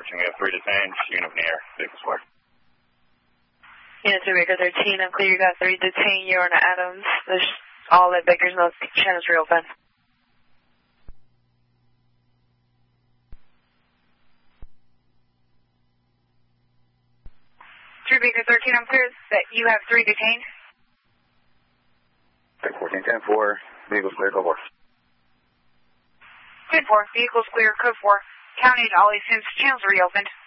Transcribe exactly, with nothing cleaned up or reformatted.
thirteen, we have three detained. Unit in the air. Vehicles clear. Unit to Baker thirteen, I'm clear. You got three detained. You're on Adams. There's all at Baker's Mills. Channel's reopened. Three Baker thirteen, I'm clear that you have three detained. fourteen ten four, vehicles clear, code four. ten four, vehicles clear, code four. County to Ollie Sims, channels reopened.